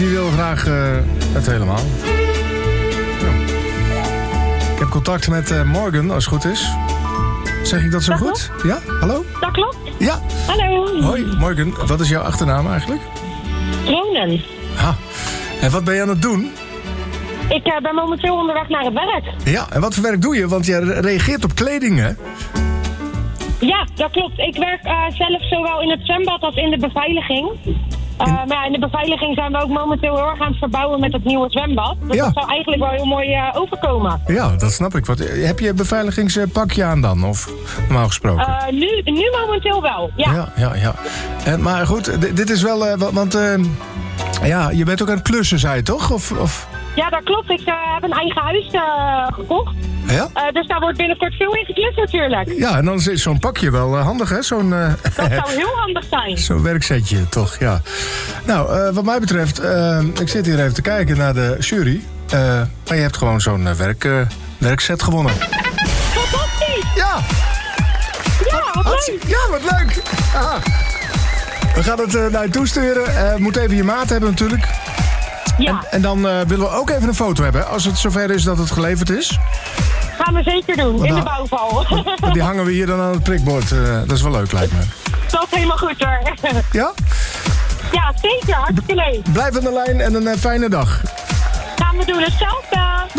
die wil graag het helemaal. Ja. Ik heb contact met Morgan, als het goed is. Zeg ik dat zo goed? Ja, hallo? Dat klopt. Ja. Hallo. Hoi, Morgan. Wat is jouw achternaam eigenlijk? Ronen. Ha. En wat ben je aan het doen? Ik ben momenteel onderweg naar het werk. Ja, en wat voor werk doe je? Want je reageert op kleding, hè? Ja, dat klopt. Ik werk zelf zowel in het zwembad als in de beveiliging. Maar ja, in de beveiliging zijn we ook momenteel heel erg aan het verbouwen met het nieuwe zwembad. Dus Ja. dat zou eigenlijk wel heel mooi overkomen. Ja, dat snap ik. Heb je een beveiligingspakje aan dan? Of normaal gesproken? Nu momenteel wel, ja. Ja. Maar goed, dit is wel... want ja, je bent ook aan het klussen, zei je toch? Of... Ja, dat klopt. Ik heb een eigen huis gekocht. Ja? Dus daar wordt binnenkort veel in geklust natuurlijk. Ja, en dan is zo'n pakje wel handig, hè? Dat zou heel handig zijn. Zo'n werksetje, toch? Ja. Nou, wat mij betreft, ik zit hier even te kijken naar de jury. Maar je hebt gewoon zo'n werkset gewonnen. Fantastisch! Ja! Ja, wat leuk! Ja, wat leuk! Aha. We gaan het naar je toesturen. Moet even je maat hebben natuurlijk. Ja, En dan willen we ook even een foto hebben, als het zover is dat het geleverd is. gaan we zeker doen, in de bouwval. Die hangen we hier dan aan het prikbord. Dat is wel leuk, lijkt me. Dat is helemaal goed hoor. Ja? Ja, zeker. Hartstikke leuk. Blijf aan de lijn en een fijne dag. Gaan we doen hetzelfde.